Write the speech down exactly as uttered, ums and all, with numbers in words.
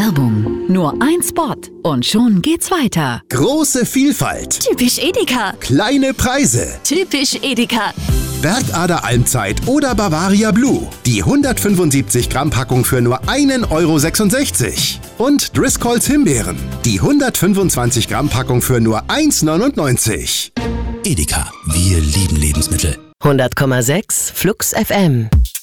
Werbung. Nur ein Spot und schon geht's weiter. Große Vielfalt. Typisch Edeka. Kleine Preise. Typisch Edeka. Bergader Almzeit oder Bavaria Blue. Die hundertfünfundsiebzig Gramm Packung für nur einen Euro sechsundsechzig. Und Driscolls Himbeeren. Die hundertfünfundzwanzig Gramm Packung für nur eins neunundneunzig. Edeka, wir lieben Lebensmittel. hundert Komma sechs Flux F M.